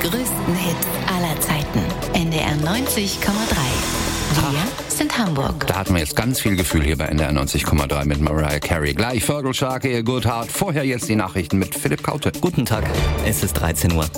größten Hits aller Zeiten. NDR 90,3. Wir sind Hamburg. Da hatten wir jetzt ganz viel Gefühl hier bei NDR 90,3 mit Mariah Carey. Gleich Vögelschark, ihr Good Heart. Vorher jetzt die Nachrichten mit Philipp Kaute. Guten Tag, es ist 13 Uhr.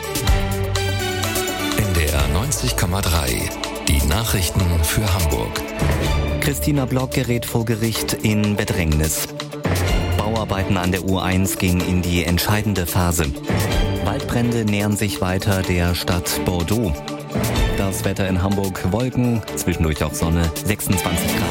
NDR 90,3. Die Nachrichten für Hamburg. Christina Block gerät vor Gericht in Bedrängnis. Bauarbeiten an der U1 gehen in die entscheidende Phase. Waldbrände nähern sich weiter der Stadt Bordeaux. Das Wetter in Hamburg: Wolken, zwischendurch auch Sonne, 26 Grad.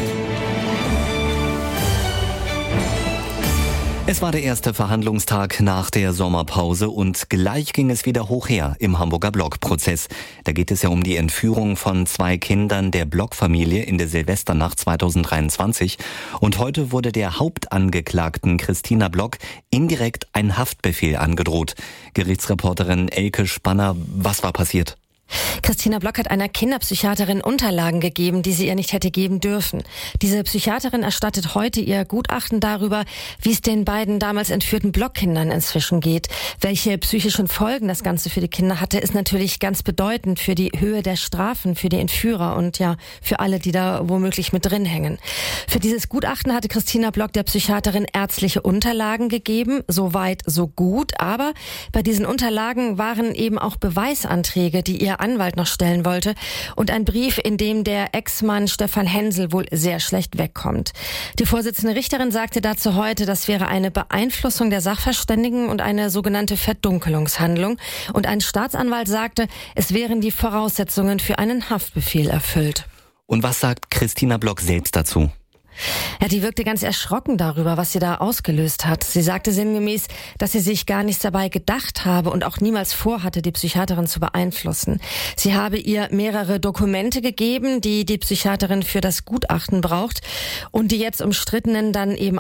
Es war der erste Verhandlungstag nach der Sommerpause und gleich ging es wieder hoch her im Hamburger Block-Prozess. Da geht es ja um die Entführung von 2 Kindern der Block-Familie in der Silvesternacht 2023. Und heute wurde der Hauptangeklagten Christina Block indirekt ein Haftbefehl angedroht. Gerichtsreporterin Elke Spanner, was war passiert? Christina Block hat einer Kinderpsychiaterin Unterlagen gegeben, die sie ihr nicht hätte geben dürfen. Diese Psychiaterin erstattet heute ihr Gutachten darüber, wie es den beiden damals entführten Blockkindern inzwischen geht. Welche psychischen Folgen das Ganze für die Kinder hatte, ist natürlich ganz bedeutend für die Höhe der Strafen für die Entführer und ja für alle, die da womöglich mit drin hängen. Für dieses Gutachten hatte Christina Block der Psychiaterin ärztliche Unterlagen gegeben, so weit, so gut. Aber bei diesen Unterlagen waren eben auch Beweisanträge, die ihr Anwalt noch stellen wollte, und ein Brief, in dem der Ex-Mann Stefan Hensel wohl sehr schlecht wegkommt. Die Vorsitzende Richterin sagte dazu heute, das wäre eine Beeinflussung der Sachverständigen und eine sogenannte Verdunkelungshandlung. Und ein Staatsanwalt sagte, es wären die Voraussetzungen für einen Haftbefehl erfüllt. Und was sagt Christina Block selbst dazu? Ja, die wirkte ganz erschrocken darüber, was sie da ausgelöst hat. Sie sagte sinngemäß, dass sie sich gar nichts dabei gedacht habe und auch niemals vorhatte, die Psychiaterin zu beeinflussen. Sie habe ihr mehrere Dokumente gegeben, die die Psychiaterin für das Gutachten braucht und die jetzt Umstrittenen dann eben